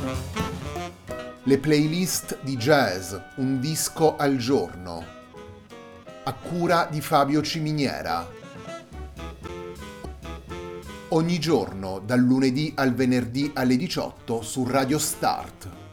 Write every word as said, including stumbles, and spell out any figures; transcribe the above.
Le playlist di jazz, un disco al giorno, a cura di Fabio Ciminiera. Ogni giorno, dal lunedì al venerdì alle diciotto su Radio Start.